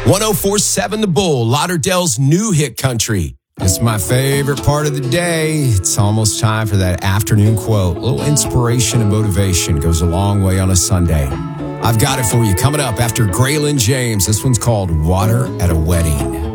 1047 The Bull, Lauderdale's new hit country. It's my favorite part of the day. It's almost time for that afternoon quote. A little inspiration and motivation goes a long way on a Sunday. I've got it for you coming up after Graylin James. This one's called Water at a Wedding.